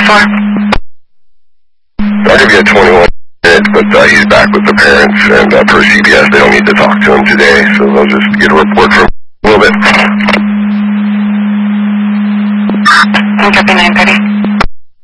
for? I'll give you a 21 minute, but he's back with the parents, and per CBS, they don't need to talk to him today, so they'll just get a report from a little bit. I'm dropping 9:30.